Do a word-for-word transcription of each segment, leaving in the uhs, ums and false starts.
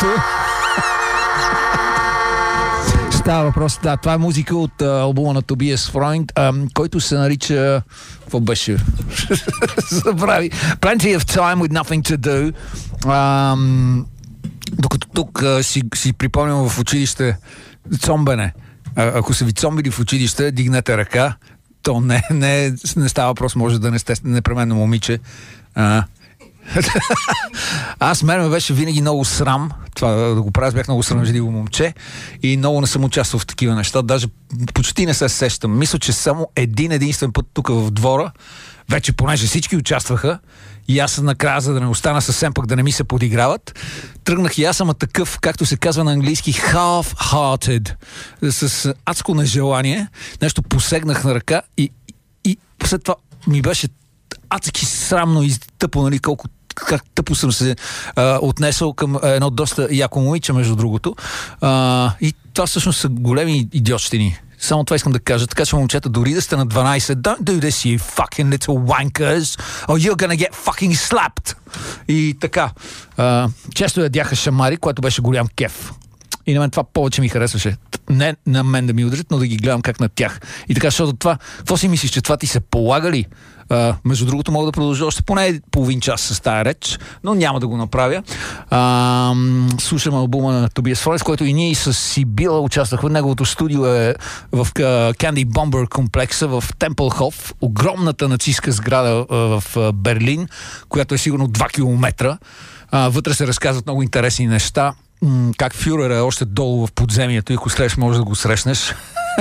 другото. Става въпрос, да, това е музика от а, албума на Тобиас Фройнд, а, който се нарича... Какво беше? Забрави. Plenty of time with nothing to do. А, докато тук а, си, си припомням в училище цомбене. А, ако са ви цомбили в училище, дигнете ръка. То не, не, не става въпрос, може да не сте непременно момиче. А, Аз мен ме беше винаги много срам това да го правя, бях много срамежливо момче и много не съм участвал в такива неща, даже почти не се сещам. Мисля, че само един единствен път тук в двора, вече понеже всички участваха и аз накрая, за да не остана съвсем пък да не ми се подиграват, тръгнах и аз съм такъв, както се казва на английски, half-hearted, с адско нежелание, нещо посегнах на ръка и, и след това ми беше адски срамно и тъпо, нали, колко как тъпо съм се а, отнесъл към едно доста яко момиче, между другото. А, и това всъщност са големи идиотщини. Само това искам да кажа. Така че, момчета, дори да сте на дванайсет, don't do this, you fucking little wankers, or you're gonna get fucking slapped. И така. А, често ядяха шамари, което беше голям кеф. И на мен това повече ми харесваше. Не на мен да ми удрят, но да ги гледам как на тях. И така, защото това, какво си мислиш, че това ти се полага ли? Uh, между другото, мога да продължа още поне половин час с тая реч, но няма да го направя. Uh, слушам албума на Тобиас Фройнд, в който и ние и с Сибила участвахме. Неговото студио е в uh, Candy Bomber комплекса в Темпълхоф, огромната нацистка сграда uh, в uh, Берлин, която е сигурно два километра. Uh, вътре се разказват много интересни неща. Mm, как фюрера е още долу в подземието и ако слеш, може да го срещнеш.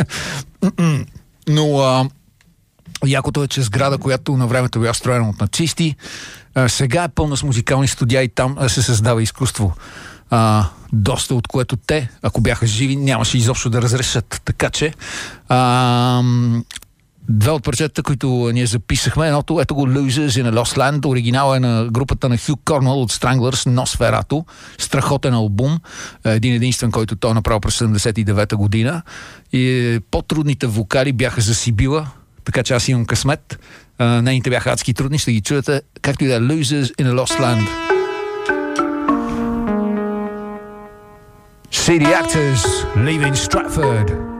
Но... Uh, Якото е, че сграда, която на времето била строена от нацисти, а, сега е пълна с музикални студия и там а, се създава изкуство. А, доста от което те, ако бяха живи, нямаше изобщо да разрешат. Така че а, две от парчетата, които ние записахме, едното, ето го Losers in a Lost Land, оригинал е на групата на Хю Корнуол от Stranglers, Носферато, страхотен албум, един единствен, който той е направил през седемдесет и девета година. И по-трудните вокали бяха за Сибила, така че аз имам късмет. Uh, нейните бяха адски трудни, ще ги чуете. Както и да е, Losers in a Lost Land. See the actors leaving Stratford.